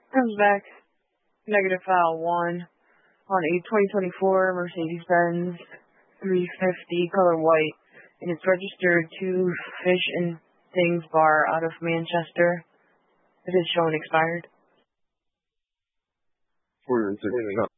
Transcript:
Comes back negative file 1 on a 2024 Mercedes-Benz 350 color white, and it's registered to Fish and Things Bar out of Manchester. It is showing expired. 460.